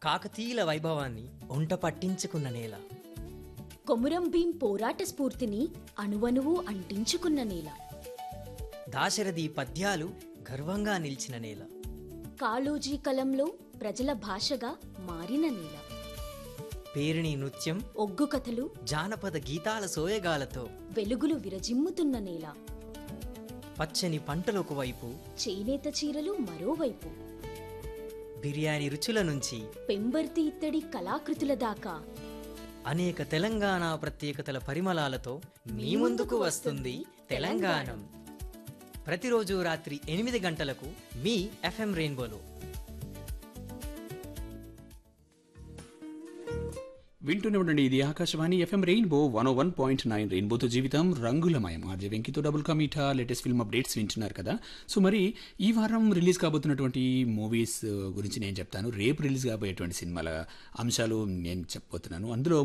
కాకతీయుల వైభవాన్ని ఒంట పట్టించుకున్న నేల. కొమురం భీం పోరాట స్ఫూర్తిని అణువణువు అంటించుకున్న నేల. దాశరథి పద్యాలు గర్వంగా నిలిచిన నేల. కాళోజీ కలంలో ప్రజల భాషగా మారిన నేల. పేరిణి నృత్యం, ఒగ్గు కథలు, జానపద గీతాల సోయగాలతో వెలుగులు విరజిమ్ముతున్న నేల. పచ్చని పంటలొక వైపు, చేనేత చీరలు మరోవైపు. బిర్యానీ రుచుల నుంచి పెంబర్తి ఇత్తడి కళాకృతుల దాకా అనేక తెలంగాణ ప్రత్యేకతల పరిమళాలతో మీ ముందుకు వస్తుంది తెలంగాణం. ప్రతిరోజు రాత్రి 8 గంటలకు మీ FM రెయిన్బోలో. వింటూనే ఉండండి, ఇది ఆకాశవాణి FM రెయిన్బో 101.9. రెయిన్బోతో జీవితం రంగులమయం. RJ వెంకితో double కమీఠా latest film updates వింటున్నారు కదా. సో మరి ఈ వారం రిలీజ్ కాబోతున్నటువంటి మూవీస్ గురించి నేను చెప్తాను. రేపు రిలీజ్ కాబోయేటువంటి సినిమాల అంశాలు నేను చెప్పబోతున్నాను. అందులో